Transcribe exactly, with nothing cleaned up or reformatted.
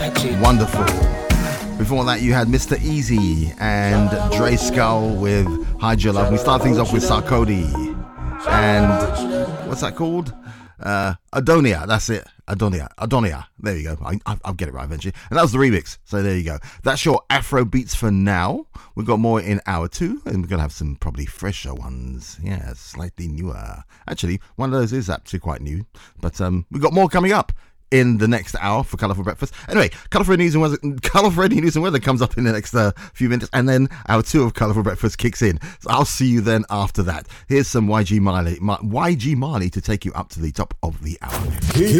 Wonderful. Before that, you had Mister Easy and Dre Skull with Hide Your Love. We start things off with Sarkodie and what's that called? Uh, Adonia. That's it. Adonia. Adonia. There you go. I, I, I'll get it right eventually. And that was the remix. So there you go. That's your Afro beats for now. We've got more in hour two, and we're going to have some probably fresher ones. Yeah, slightly newer. Actually, one of those is actually quite new. But um, we've got more coming up in the next hour for Colourful Breakfast. Anyway, Colourful News and Weather, Colourful News and Weather comes up in the next uh, few minutes, and then our two of Colourful Breakfast kicks in. So I'll see you then after that. Here's some Y G Marley, Y G Marley to take you up to the top of the hour.